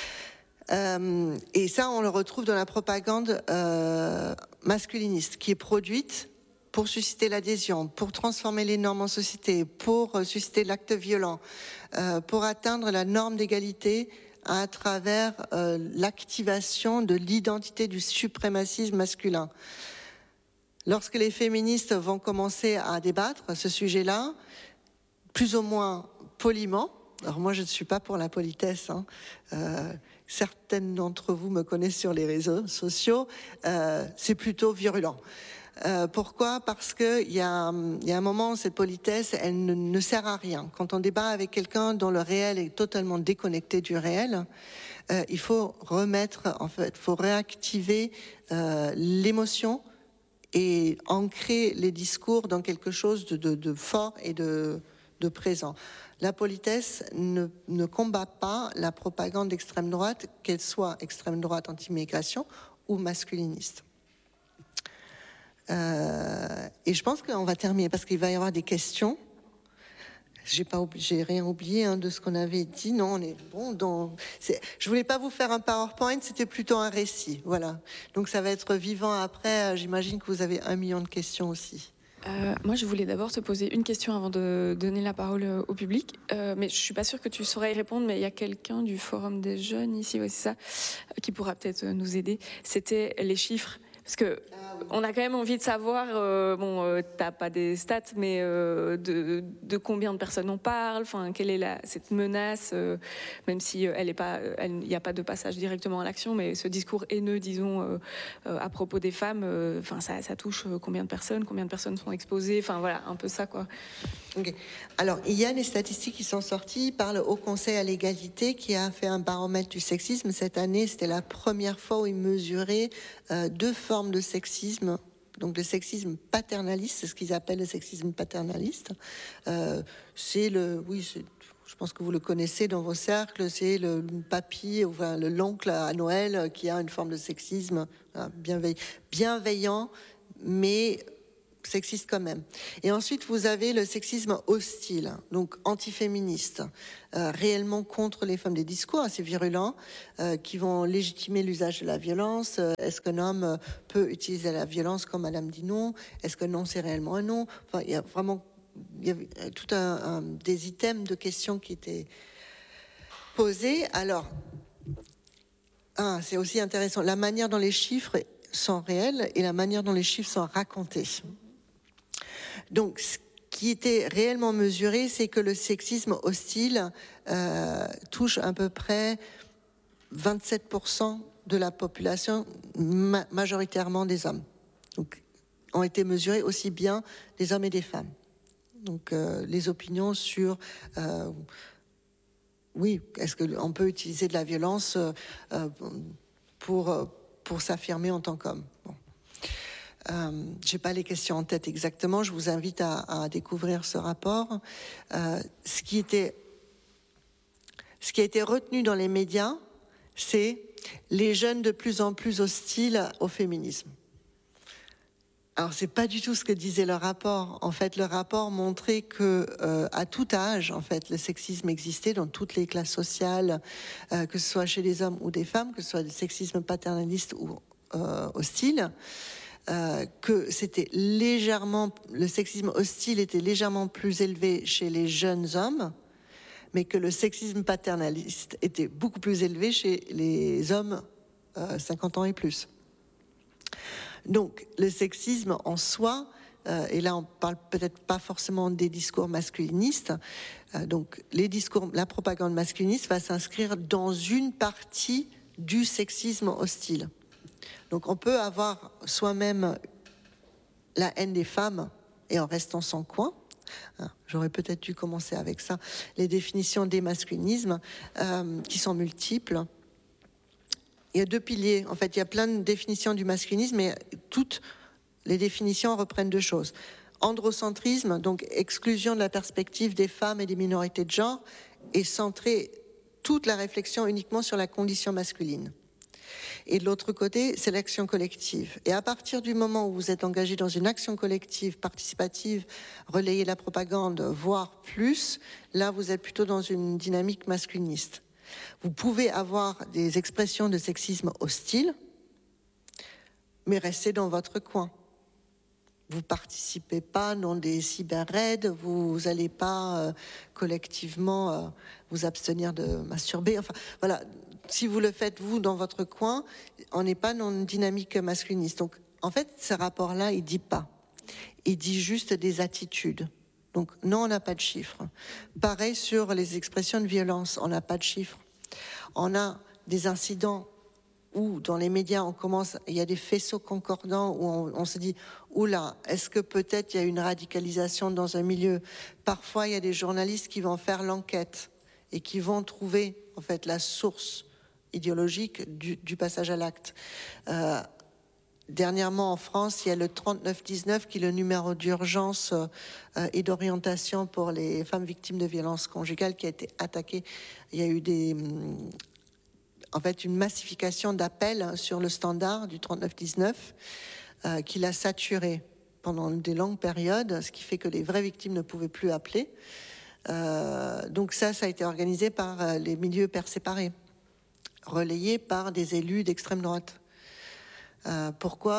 Et ça, on le retrouve dans la propagande masculiniste, qui est produite pour susciter l'adhésion, pour transformer les normes en société, pour susciter l'acte violent, pour atteindre la norme d'égalité à travers l'activation de l'identité du suprémacisme masculin. Lorsque les féministes vont commencer à débattre ce sujet-là, plus ou moins poliment, alors moi je ne suis pas pour la politesse, hein, certaines d'entre vous me connaissent sur les réseaux sociaux, c'est plutôt virulent. Pourquoi ? Parce qu'il y a un moment où cette politesse, elle ne sert à rien. Quand on débat avec quelqu'un dont le réel est totalement déconnecté du réel, il faut faut réactiver l'émotion et ancrer les discours dans quelque chose de fort et de présent. La politesse ne combat pas la propagande d'extrême droite, qu'elle soit extrême droite anti-immigration ou masculiniste. Et je pense qu'on va terminer parce qu'il va y avoir des questions. J'ai rien oublié de ce qu'on avait dit. Non, on est bon. Je voulais pas vous faire un PowerPoint, c'était plutôt un récit. Voilà. Donc ça va être vivant après. J'imagine que vous avez 1 million de questions aussi. Moi, je voulais d'abord te poser une question avant de donner la parole au public. Mais je suis pas sûre que tu saurais y répondre, mais il y a quelqu'un du Forum des jeunes ici, ouais, c'est ça, qui pourra peut-être nous aider. C'était les chiffres. Parce que on a quand même envie de savoir, t'as pas des stats, mais de combien de personnes on parle, enfin, quelle est cette menace, même si il n'y a pas de passage directement à l'action, mais ce discours haineux, disons, à propos des femmes, ça touche combien de personnes sont exposées, enfin voilà, un peu ça, quoi. Okay. Alors, il y a des statistiques qui sont sorties par le Haut Conseil à l'égalité qui a fait un baromètre du sexisme. Cette année, c'était la première fois où il mesurait 2 formes de sexisme. Donc le sexisme paternaliste, c'est ce qu'ils appellent le sexisme paternaliste. Je je pense que vous le connaissez dans vos cercles, c'est le papy ou l'oncle à Noël qui a une forme de sexisme bienveillant, mais sexiste quand même. Et ensuite, vous avez le sexisme hostile, donc antiféministe, réellement contre les femmes, des discours assez virulents qui vont légitimer l'usage de la violence. Est-ce qu'un homme peut utiliser la violence quand madame dit non? Est-ce que non, c'est réellement un non? Enfin, il y a vraiment tout des items de questions qui étaient posés. Alors, c'est aussi intéressant, la manière dont les chiffres sont réels et la manière dont les chiffres sont racontés. Donc, ce qui était réellement mesuré, c'est que le sexisme hostile touche à peu près 27% de la population, majoritairement des hommes. Donc, ont été mesurés aussi bien des hommes et des femmes. Donc, les opinions sur oui, est-ce qu'on peut utiliser de la violence pour s'affirmer en tant qu'homme? Bon. Je n'ai pas les questions en tête exactement, je vous invite à découvrir ce rapport. Ce qui a été retenu dans les médias, c'est les jeunes de plus en plus hostiles au féminisme. Alors, c'est pas du tout ce que disait le rapport. En fait, le rapport montrait que à tout âge, en fait, le sexisme existait dans toutes les classes sociales, que ce soit chez les hommes ou des femmes, que ce soit le sexisme paternaliste ou hostile. Que c'était le sexisme hostile était légèrement plus élevé chez les jeunes hommes, mais que le sexisme paternaliste était beaucoup plus élevé chez les hommes 50 ans et plus. Donc, le sexisme en soi, et là on parle peut-être pas forcément des discours masculinistes, donc la propagande masculiniste va s'inscrire dans une partie du sexisme hostile. Donc on peut avoir soi-même la haine des femmes et en restant sans coin. J'aurais peut-être dû commencer avec ça. Les définitions des masculinismes qui sont multiples. Il y a deux piliers. En fait, il y a plein de définitions du masculinisme, mais toutes les définitions reprennent deux choses. Androcentrisme, donc exclusion de la perspective des femmes et des minorités de genre, et centrer toute la réflexion uniquement sur la condition masculine. Et de l'autre côté, c'est l'action collective. Et à partir du moment où vous êtes engagé dans une action collective, participative, relayer la propagande, voire plus, là, vous êtes plutôt dans une dynamique masculiniste. Vous pouvez avoir des expressions de sexisme hostile, mais rester dans votre coin. Vous participez pas dans des cyber-raids, vous n'allez pas collectivement vous abstenir de masturber. Enfin, voilà. Si vous le faites, vous, dans votre coin, on n'est pas dans une dynamique masculiniste. Donc, en fait, ce rapport-là, il dit pas. Il dit juste des attitudes. Donc, non, on n'a pas de chiffres. Pareil sur les expressions de violence, on n'a pas de chiffres. On a des incidents où, dans les médias, il y a des faisceaux concordants où on se dit « Oula, est-ce que peut-être il y a une radicalisation dans un milieu ?» Parfois, il y a des journalistes qui vont faire l'enquête et qui vont trouver, en fait, la source idéologique du passage à l'acte. Dernièrement, en France, il y a le 3919 qui est le numéro d'urgence et d'orientation pour les femmes victimes de violences conjugales qui a été attaqué. Il y a eu une massification d'appels sur le standard du 3919 qui l'a saturé pendant des longues périodes, ce qui fait que les vraies victimes ne pouvaient plus appeler. Donc ça a été organisé par les milieux pères séparés, relayé par des élus d'extrême droite. Pourquoi ?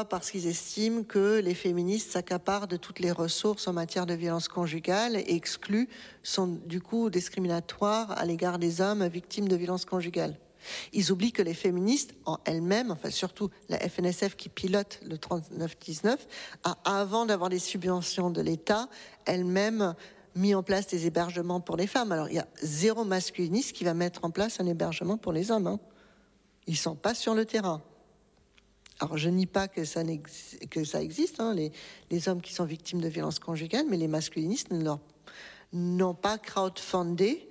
Parce qu'ils estiment que les féministes s'accaparent de toutes les ressources en matière de violence conjugale et excluent, sont du coup discriminatoires à l'égard des hommes victimes de violences conjugales. Ils oublient que les féministes en elles-mêmes, enfin surtout la FNSF qui pilote le 3919, a, avant d'avoir des subventions de l'État, elle-même mis en place des hébergements pour les femmes. Alors il y a zéro masculiniste qui va mettre en place un hébergement pour les hommes. Ils ne sont pas sur le terrain. Alors, je nie pas que ça existe, les hommes qui sont victimes de violences conjugales, mais les masculinistes n'ont pas crowdfundé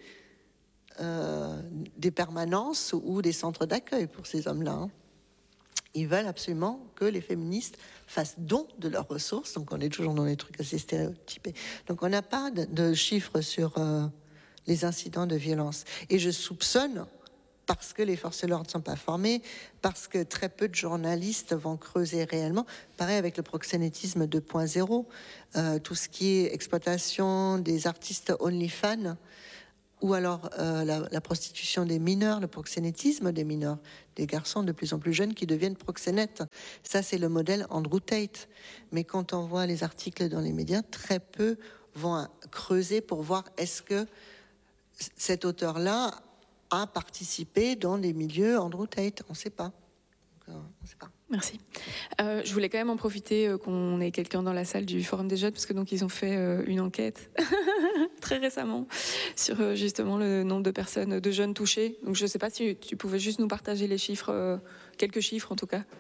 des permanences ou des centres d'accueil pour ces hommes-là. Ils veulent absolument que les féministes fassent don de leurs ressources. Donc, on est toujours dans les trucs assez stéréotypés. Donc, on n'a pas de chiffres sur les incidents de violence. Et je soupçonne, parce que les forces de l'ordre ne sont pas formées, parce que très peu de journalistes vont creuser réellement. Pareil avec le proxénétisme 2.0, tout ce qui est exploitation des artistes OnlyFans, ou alors la prostitution des mineurs, le proxénétisme des mineurs, des garçons de plus en plus jeunes qui deviennent proxénètes. Ça, c'est le modèle Andrew Tate. Mais quand on voit les articles dans les médias, très peu vont creuser pour voir est-ce que cet auteur-là a participé dans les milieux Andrew Tate. On ne sait pas. On sait pas. Merci. Je voulais quand même en profiter qu'on ait quelqu'un dans la salle du Forum des Jeunes, parce que donc ils ont fait une enquête très récemment sur justement le nombre de personnes, de jeunes touchés. Donc je ne sais pas si tu pouvais juste nous partager les chiffres, quelques chiffres en tout cas.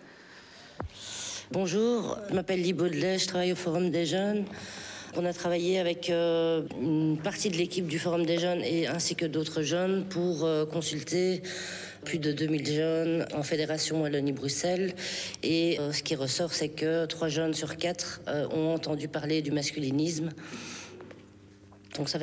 Bonjour, je m'appelle Ly Baudelet, je travaille au Forum des Jeunes. On a travaillé avec une partie de l'équipe du Forum des Jeunes ainsi que d'autres jeunes pour consulter plus de 2000 jeunes en fédération Wallonie-Bruxelles. Et ce qui ressort, c'est que 3 jeunes sur 4 ont entendu parler du masculinisme. Donc ça fait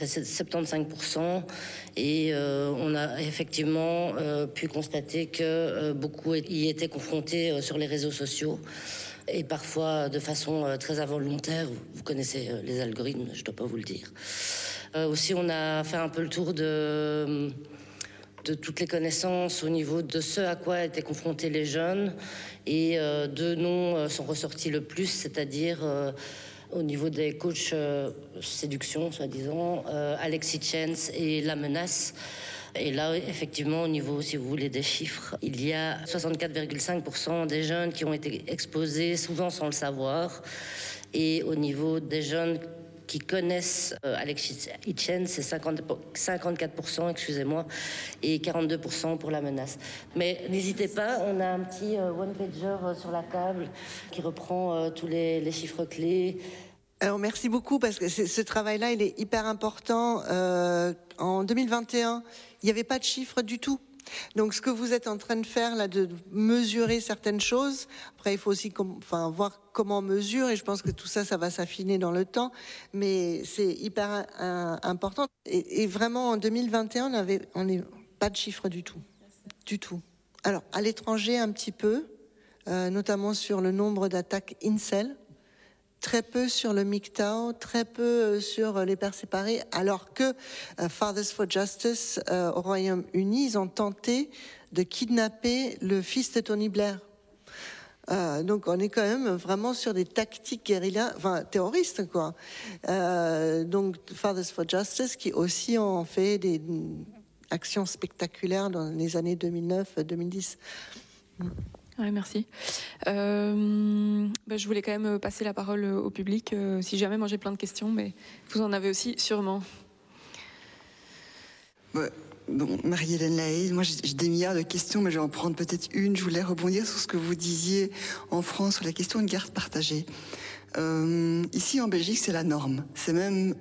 75%. Et on a effectivement pu constater que beaucoup y étaient confrontés sur les réseaux sociaux. Et parfois de façon très involontaire. Vous connaissez les algorithmes, je ne dois pas vous le dire. Aussi, on a fait un peu le tour de toutes les connaissances au niveau de ce à quoi étaient confrontés les jeunes. Et 2 noms sont ressortis le plus, c'est-à-dire au niveau des coachs séduction, soi-disant, Alexis Chance et La Menace. Et là, effectivement, au niveau, si vous voulez, des chiffres, il y a 64,5% des jeunes qui ont été exposés, souvent sans le savoir. Et au niveau des jeunes qui connaissent Alexis Hitchens, c'est 54%, excusez-moi, et 42% pour La Menace. Mais n'hésitez pas, on a un petit one-pager sur la table qui reprend tous les chiffres clés. Alors merci beaucoup parce que ce travail-là, il est hyper important. En 2021, il n'y avait pas de chiffres du tout. Donc ce que vous êtes en train de faire là, de mesurer certaines choses, après il faut aussi voir comment on mesure, et je pense que tout ça, ça va s'affiner dans le temps, mais c'est hyper important. Et vraiment en 2021, on n'est pas de chiffres du tout. Du tout. Alors à l'étranger un petit peu, notamment sur le nombre d'attaques incel, très peu sur le MGTOW, très peu sur les pères séparés, alors que Fathers for Justice au Royaume-Uni, ils ont tenté de kidnapper le fils de Tony Blair. Donc on est quand même vraiment sur des tactiques guérilla, terroristes quoi. Donc Fathers for Justice qui aussi ont fait des actions spectaculaires dans les années 2009-2010. Ouais, merci. Je voulais quand même passer la parole au public. Si jamais, moi j'ai plein de questions, mais vous en avez aussi sûrement. Ouais. Bon, Marie-Hélène Lahaye, moi j'ai des milliards de questions, mais je vais en prendre peut-être une. Je voulais rebondir sur ce que vous disiez en France sur la question de garde partagée. Ici en Belgique, c'est la norme. C'est même,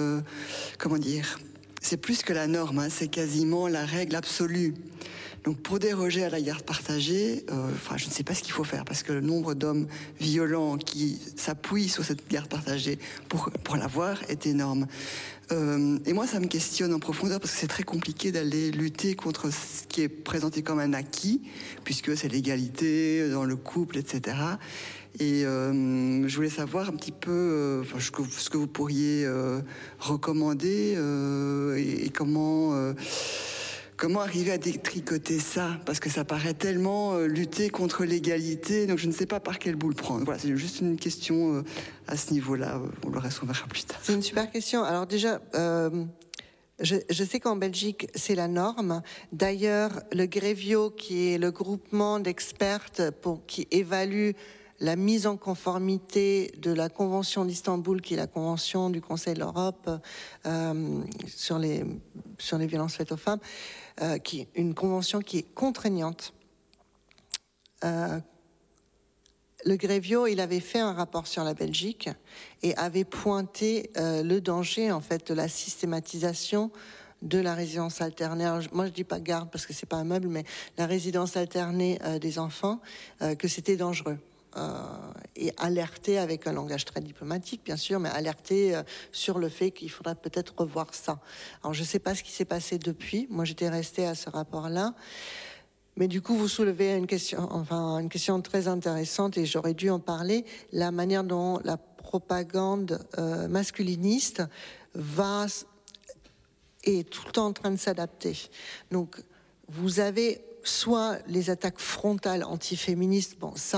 c'est plus que la norme, hein, c'est quasiment la règle absolue. Donc pour déroger à la garde partagée, je ne sais pas ce qu'il faut faire, parce que le nombre d'hommes violents qui s'appuient sur cette garde partagée pour l'avoir est énorme. Et moi, ça me questionne en profondeur, parce que c'est très compliqué d'aller lutter contre ce qui est présenté comme un acquis, puisque c'est l'égalité dans le couple, etc. Et je voulais savoir un petit peu ce que vous pourriez recommander et comment arriver à détricoter ça, parce que ça paraît tellement lutter contre l'égalité, donc je ne sais pas par quel bout le prendre. Voilà, c'est juste une question à ce niveau-là. Le reste, on verra plus tard. C'est une super question. Alors déjà, je sais qu'en Belgique, c'est la norme. D'ailleurs, le Grevio, qui est le groupement d'expertes qui évalue la mise en conformité de la Convention d'Istanbul, qui est la Convention du Conseil de l'Europe sur les violences faites aux femmes, qui est une convention qui est contraignante. Le Grevio, il avait fait un rapport sur la Belgique et avait pointé le danger en fait de la systématisation de la résidence alternée. Alors, moi, je dis pas garde parce que c'est pas un meuble, mais la résidence alternée des enfants, que c'était dangereux. et alerter avec un langage très diplomatique, bien sûr, mais alerter sur le fait qu'il faudrait peut-être revoir ça. Alors, je ne sais pas ce qui s'est passé depuis. Moi, j'étais restée à ce rapport-là. Mais du coup, vous soulevez une question très intéressante, et j'aurais dû en parler, la manière dont la propagande masculiniste est tout le temps en train de s'adapter. Donc, vous avez soit les attaques frontales antiféministes, bon, ça,